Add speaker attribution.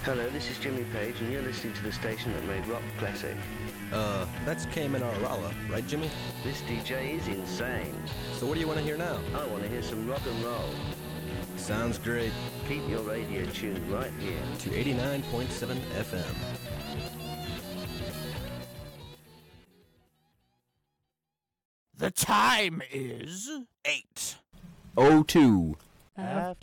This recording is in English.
Speaker 1: Hello, this is Jimmy Page, and you're listening to the station that made rock classic.
Speaker 2: That's KMNR Rala, right, Jimmy?
Speaker 1: This DJ is insane.
Speaker 2: So what do you want to hear now?
Speaker 1: I want to hear some rock and roll.
Speaker 2: Sounds great.
Speaker 1: Keep your radio tuned right here
Speaker 2: to 89.7 FM.
Speaker 3: The time is 8:02.
Speaker 4: After